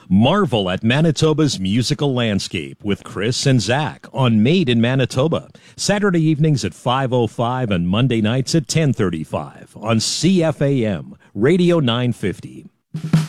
Marvel at Manitoba's musical landscape with Chris and Zach on Made in Manitoba. Saturday evenings at 5:05 and Monday nights at 10:35 on CFAM, Radio 950.